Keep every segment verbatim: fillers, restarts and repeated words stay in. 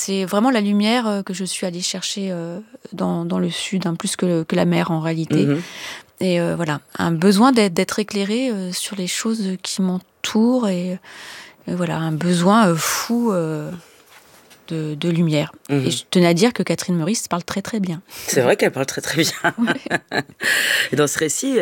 c'est vraiment la lumière euh, que je suis allée chercher euh, dans, dans le sud, hein, plus que, que la mer en réalité. Mmh. Et euh, voilà, un besoin d'être, d'être éclairé euh, sur les choses qui m'entourent et, et voilà, un besoin euh, fou euh, de, de lumière. Mmh. Et je tenais à dire que Catherine Meurice parle très très bien. C'est vrai qu'elle parle très très bien. Ouais. Et dans ce récit,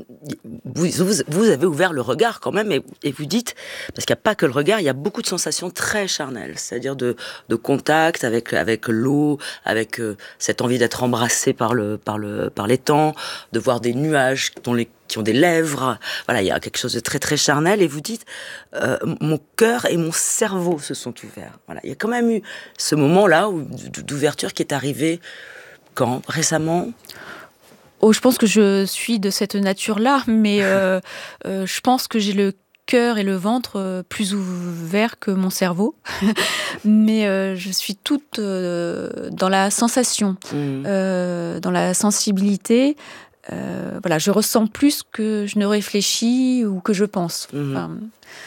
vous, vous, vous avez ouvert le regard quand même et, et vous dites, parce qu'il n'y a pas que le regard, il y a beaucoup de sensations très charnelles, c'est-à-dire de, de contact avec, avec l'eau, avec euh, cette envie d'être embrassé par, le, par, le, par les temps, de voir des nuages dont les qui ont des lèvres, voilà, il y a quelque chose de très très charnel, et vous dites, euh, mon cœur et mon cerveau se sont ouverts. Voilà, il y a quand même eu ce moment-là où, d'ouverture qui est arrivé, quand, récemment ? Oh, je pense que je suis de cette nature-là, mais euh, euh, je pense que j'ai le cœur et le ventre euh, plus ouverts que mon cerveau, mais euh, je suis toute euh, dans la sensation, mmh. euh, dans la sensibilité. Euh, voilà, je ressens plus que je ne réfléchis ou que je pense. Mmh. Enfin,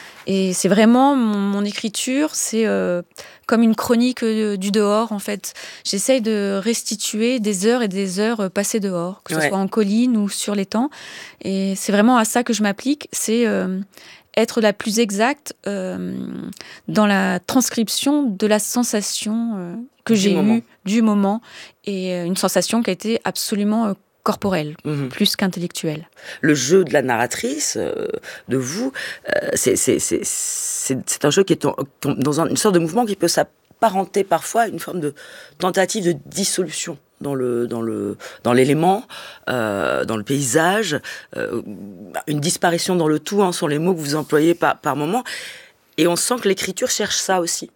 et c'est vraiment mon, mon écriture, c'est euh, comme une chronique euh, du dehors en fait. J'essaye de restituer des heures et des heures passées dehors, que ce ouais. soit en colline ou sur l'étang. Et c'est vraiment à ça que je m'applique, c'est euh, être la plus exacte euh, dans la transcription de la sensation euh, que du j'ai eue du moment et euh, une sensation qui a été absolument euh, corporelle, mmh. plus qu'intellectuelle. Le jeu de la narratrice, euh, de vous, euh, c'est, c'est, c'est, c'est, c'est un jeu qui est en, dans un, une sorte de mouvement qui peut s'apparenter parfois à une forme de tentative de dissolution dans, le, dans, le, dans l'élément, euh, dans le paysage, euh, une disparition dans le tout, hein, sont les mots que vous employez par, par moment. Et on sent que l'écriture cherche ça aussi.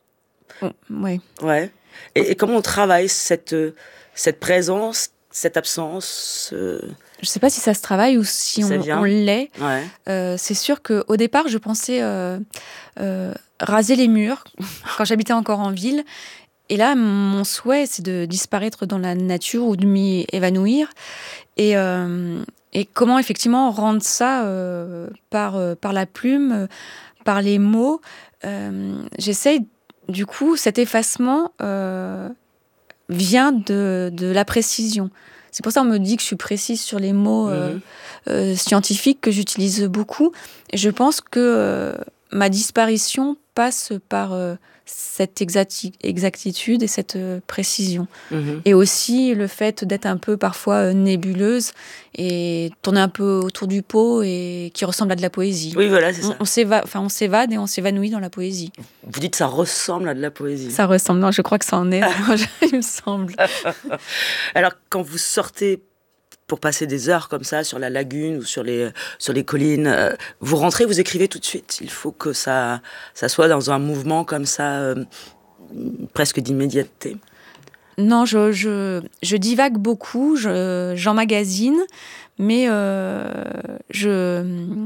Oh, oui. Ouais. Et, et comment on travaille cette, cette présence, cette absence euh... Je ne sais pas si ça se travaille ou si on, on l'est. Ouais. Euh, c'est sûr qu'au départ, je pensais euh, euh, raser les murs quand j'habitais encore en ville. Et là, mon souhait, c'est de disparaître dans la nature ou de m'y évanouir. Et, euh, et comment effectivement rendre ça euh, par, euh, par la plume, euh, par les mots. Euh, j'essaye, du coup, cet effacement... Euh, vient de, de la précision. C'est pour ça qu'on me dit que je suis précise sur les mots euh, mmh. euh, scientifiques que j'utilise beaucoup. Et je pense que euh, ma disparition passe par euh, cette exacti- exactitude et cette euh, précision. Mmh. Et aussi le fait d'être un peu parfois euh, nébuleuse et tourner un peu autour du pot et qui ressemble à de la poésie. Oui, voilà, c'est on, ça. On, s'éva- enfin, on s'évade et on s'évanouit dans la poésie. Vous dites que ça ressemble à de la poésie. Ça ressemble, non, je crois que ça en est, il me semble. Alors, quand vous sortez pour passer des heures comme ça sur la lagune ou sur les, sur les collines, euh, vous rentrez, vous écrivez tout de suite. Il faut que ça, ça soit dans un mouvement comme ça, euh, presque d'immédiateté. Non, je, je, je divague beaucoup, je, j'emmagasine, mais euh, je,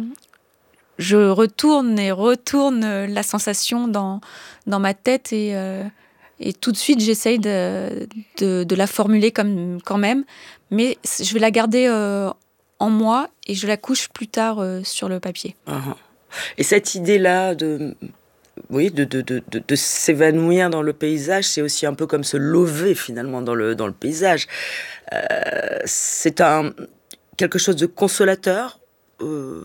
je retourne et retourne la sensation dans, dans ma tête et, euh, et tout de suite j'essaye de, de, de la formuler comme, quand même, mais je vais la garder euh, en moi et je la couche plus tard euh, sur le papier. Uh-huh. Et cette idée-là de... Oui, de, de, de, de, de s'évanouir dans le paysage, c'est aussi un peu comme se lever finalement dans le, dans le paysage. Euh, c'est un, quelque chose de consolateur. Euh...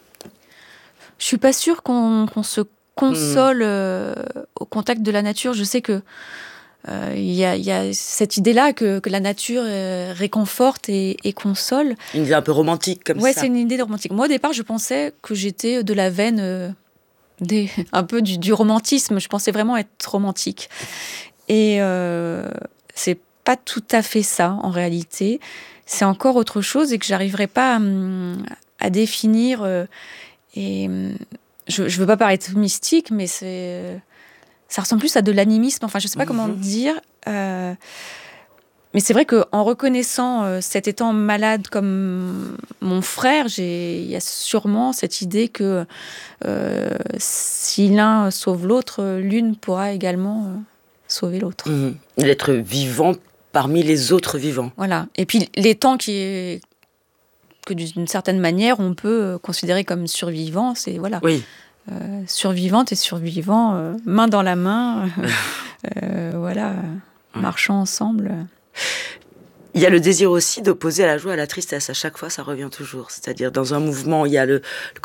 Je suis pas sûre qu'on, qu'on se console mmh. euh, au contact de la nature. Je sais que euh, y a, y a cette idée-là que, que la nature euh, réconforte et, et console. Une idée un peu romantique comme ouais, ça. Ouais, c'est une idée romantique. Moi, au départ, je pensais que j'étais de la veine... Euh, Des, un peu du, du romantisme, je pensais vraiment être romantique. Et euh, c'est pas tout à fait ça, en réalité. C'est encore autre chose et que j'arriverai pas à, à définir. Euh, et je, je veux pas paraître mystique, mais c'est, ça ressemble plus à de l'animisme. Enfin, je sais pas mm-hmm. comment dire. Euh, Mais c'est vrai qu'en reconnaissant euh, cet étant malade comme mon frère, il y a sûrement cette idée que euh, si l'un sauve l'autre, l'une pourra également euh, sauver l'autre. Mmh. L'être vivant parmi les autres vivants. Voilà. Et puis l'étang qui est que d'une certaine manière on peut considérer comme survivant, c'est voilà. Oui. Euh, survivante et survivant, euh, main dans la main. Euh, voilà, ouais. marchant ensemble. Il y a le désir aussi d'opposer à la joie à la tristesse. À chaque fois, ça revient toujours. C'est-à-dire, dans un mouvement, il y a le,